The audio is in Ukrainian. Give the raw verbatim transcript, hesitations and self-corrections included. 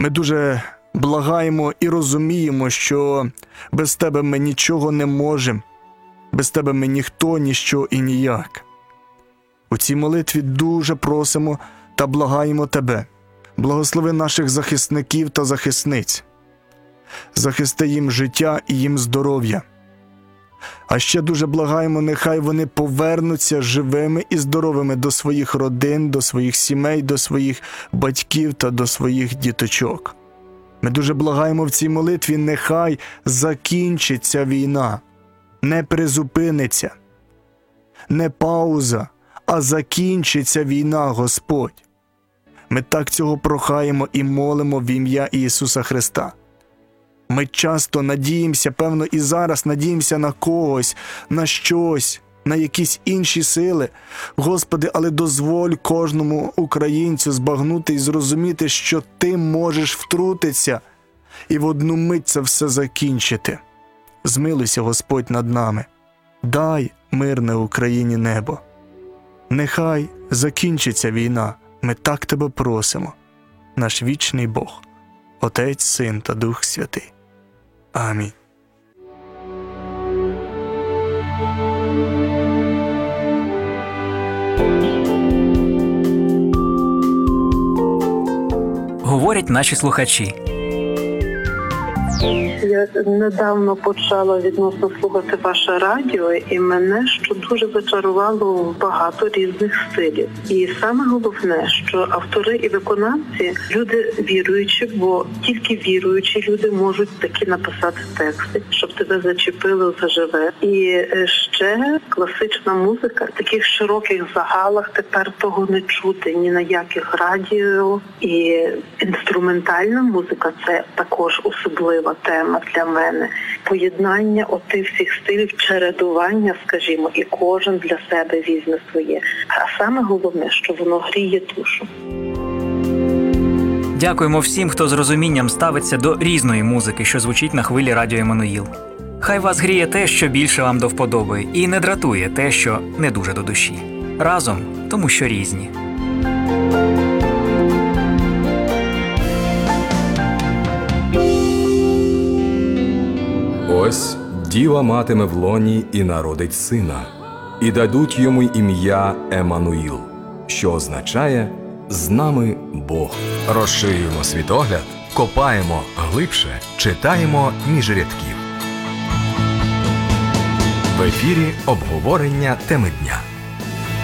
Ми дуже благаємо і розуміємо, що без Тебе ми нічого не можемо, без Тебе ми ніхто, ніщо і ніяк. У цій молитві дуже просимо та благаємо Тебе. Благослови наших захисників та захисниць. Захисти їм життя і їм здоров'я. А ще дуже благаємо, нехай вони повернуться живими і здоровими до своїх родин, до своїх сімей, до своїх батьків та до своїх діточок. Ми дуже благаємо в цій молитві, нехай закінчиться війна, не призупиниться, не пауза, а закінчиться війна, Господь. Ми так цього прохаємо і молимо в ім'я Ісуса Христа. Ми часто надіємося, певно, і зараз надіємося на когось, на щось, на якісь інші сили. Господи, але дозволь кожному українцю збагнути і зрозуміти, що Ти можеш втрутитися і в одну мить це все закінчити. Змилуйся, Господь, над нами. Дай мирне Україні небо. Нехай закінчиться війна. Ми так Тебе просимо. Наш вічний Бог, Отець, Син та Дух Святий. Амінь. Говорять наші слухачі. Я недавно почала відносно слухати ваше радіо, і мене що дуже зачарувало багато різних стилів. І саме головне, що автори і виконавці – люди віруючі, бо тільки віруючі люди можуть такі написати тексти, щоб тебе зачепило заживе. І ще класична музика в таких широких загалах тепер того не чути ні на яких радіо. І інструментальна музика – це також особлива тема для мене. Поєднання отих всіх стилів, чередування, скажімо, і кожен для себе візьме своє. А саме головне, що воно гріє душу. Дякуємо всім, хто з розумінням ставиться до різної музики, що звучить на хвилі Радіо Еммануїл. Хай вас гріє те, що більше вам до вподоби, і не дратує те, що не дуже до душі. Разом, тому що різні. Ось діва матиме в лоні і народить сина, і дадуть йому ім'я Еммануїл, що означає «з нами Бог». Розширюємо світогляд, копаємо глибше, читаємо між рядків. В ефірі обговорення теми дня.